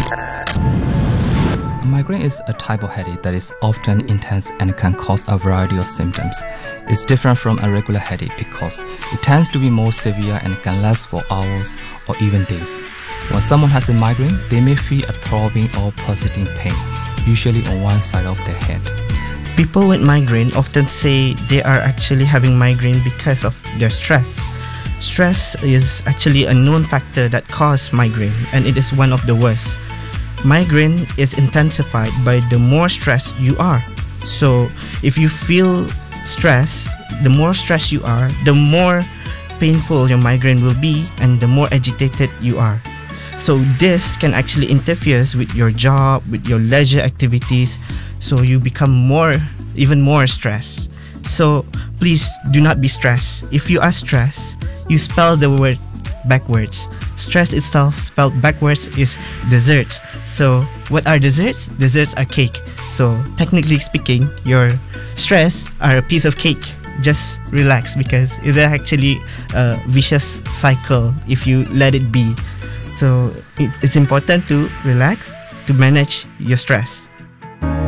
Migraine is a type of headache that is often intense and can cause a variety of symptoms. It's different from a regular headache because it tends to be more severe and can last for hours or even days. When someone has a migraine, they may feel a throbbing or pulsating pain, usually on one side of their head. People with migraine often say they are actually having migraine because of their stress. Stress is actually a known factor that causes migraine, and it is one of the worst. Migraine is intensified by the more stressed you are. So if you feel stress, the more stressed you are, the more painful your migraine will be and the more agitated you are. So this can actually interfere with your job, with your leisure activities, so you become even more stressed. So please do not be stressed. If you are stressed, you spell the word backwards. Stress itself spelled backwards is dessert. So what are desserts? Desserts are cake. So technically speaking, your stress are a piece of cake. Just relax because it's actually a vicious cycle if you let it be. So it's important to relax to manage your stress.